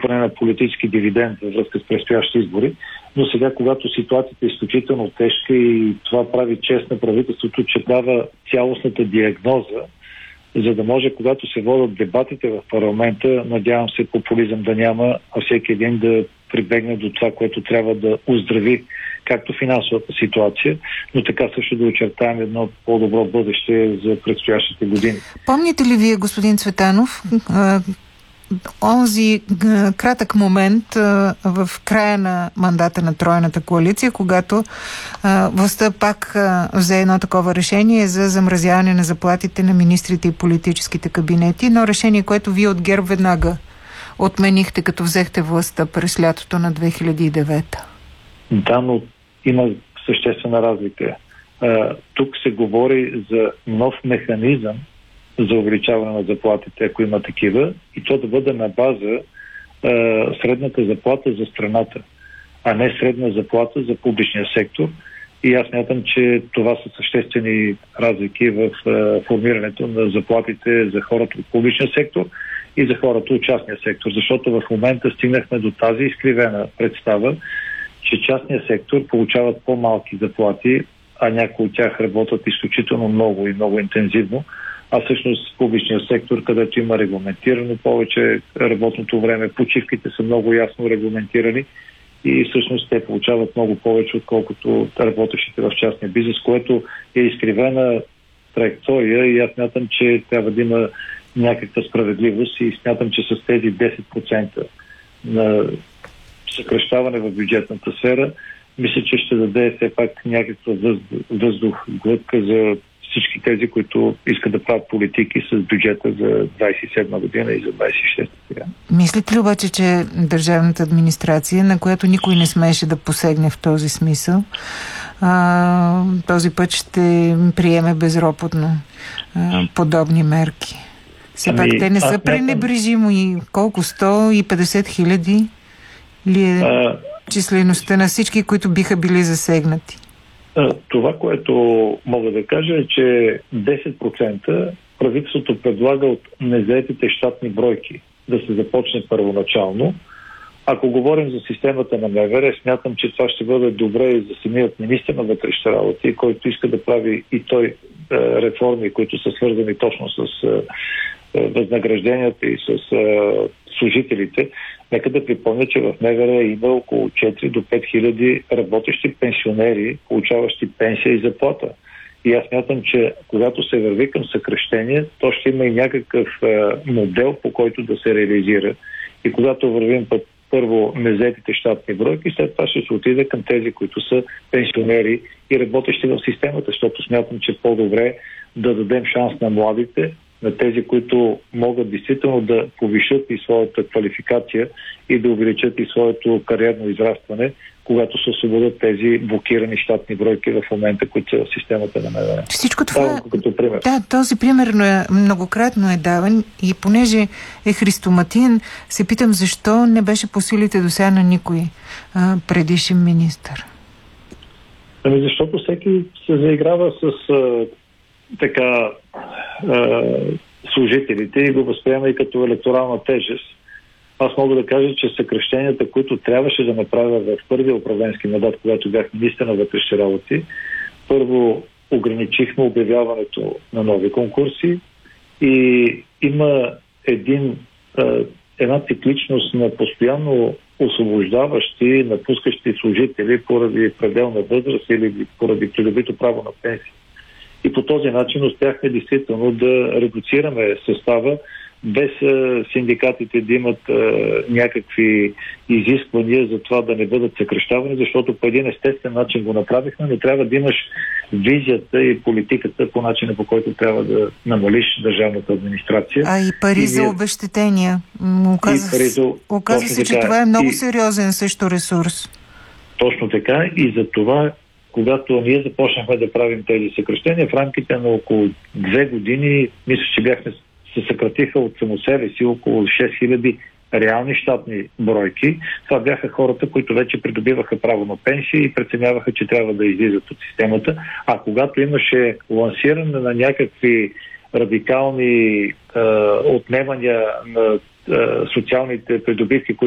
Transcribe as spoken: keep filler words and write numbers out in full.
трупане на политически дивиденд във връзка с предстоящи избори. Но сега, когато ситуацията е изключително тежка и това прави чест на правителството, че дава цялостната диагноза, за да може, когато се водят дебатите в парламента, надявам се популизъм да няма, а всеки един да прибегне до това, което трябва да оздрави както финансовата ситуация, но така също да очертаем едно по-добро бъдеще за предстоящите години. Помните ли вие, господин Цветанов, онзи кратък момент в края на мандата на Тройната коалиция, когато властта пак взе едно такова решение за замразяване на заплатите на министрите и политическите кабинети, едно решение, което вие от ГЕРБ веднага отменихте, като взехте властта през лятото на две хиляди и девета. Да, но има съществена разлика. А, тук се говори за нов механизъм за увеличаване на заплатите, ако има такива, и то да бъде на база а, средната заплата за страната, а не средна заплата за публичния сектор. И аз смятам, че това са съществени разлики в а, формирането на заплатите за хората от публичния сектор и за хората от частния сектор, защото в момента стигнахме до тази изкривена представа, че частния сектор получават по-малки заплати, а някои от тях работят изключително много и много интензивно, а всъщност публичния сектор, където има регламентирано повече работното време, почивките са много ясно регламентирани и всъщност те получават много повече, отколкото работещите в частния бизнес, което е изкривена траектория и аз смятам, че трябва да има някаква справедливост и смятам, че с тези десет процента на съкращаване в бюджетната сфера, мисля, че ще даде все пак някаква въздух, глътка за всички тези, които искат да правят политики с бюджета за двадесет и седма година и за двадесет и шеста сега. Мислите ли обаче, че държавната администрация, на която никой не смееше да посегне в този смисъл, а, този път ще приеме безропотно а, подобни мерки? Все пак ами, те не са пренебрежимо и колко? сто и петдесет хиляди ли е а, числеността на всички, които биха били засегнати? А, това, което мога да кажа е, че десет процента правителството предлага от незаетите щатни бройки да се започне първоначално. Ако говорим за системата на МВР, смятам, че това ще бъде добре и за самият министър на вътрешните работи, който иска да прави и той е, реформи, които са свързани точно с е, възнагражденията и с е, служителите. Нека да припомня, че в МВР има около четири до пет хиляди работещи пенсионери, получаващи пенсия и заплата. И аз смятам, че когато се върви към съкращение, то ще има и някакъв е, модел, по който да се реализира. И когато вървим път първо незаетите щатни бройки, след това ще се отиде към тези, които са пенсионери и работещи в системата, защото смятам, че по-добре да дадем шанс на младите, на тези, които могат действително да повишат и своята квалификация и да увеличат и своето кариерно израстване, когато се освободят тези блокирани щатни бройки в момента, които са в системата на МВР. Всичко това, това като пример. Да, този пример многократно е даван и понеже е христоматин, се питам защо не беше по силите до сега на никой а, предишен министър. Ами защото всеки се заиграва с а, така а, служителите и го възприема и като електорална тежест. Аз мога да кажа, че съкращенията, които трябваше да направя в първия управленски мандат, когато бях министър на вътрешни работи, първо ограничихме обявяването на нови конкурси и има един, една цикличност на постоянно освобождаващи, напускащи служители поради пределна възраст или поради придобито право на пенсия. И по този начин успяхме действително да редуцираме състава, без а, синдикатите да имат а, някакви изисквания за това да не бъдат съкращавани, защото по един естествен начин го направихме, но трябва да имаш визията и политиката по начина, по който трябва да намалиш държавната администрация. А и пари и за обезщетения. Оказва, за... Оказва се, че така. Това е много и... сериозен също ресурс. Точно така и за това, когато ние започнахме да правим тези съкращения, в рамките на около две години, мисля, че бяхме се съкратиха от само себе си около шест хиляди реални щатни бройки. Това бяха хората, които вече придобиваха право на пенсия и преценяваха, че трябва да излизат от системата. А когато имаше лансиране на някакви радикални е, отнемания на е, социалните придобивки, които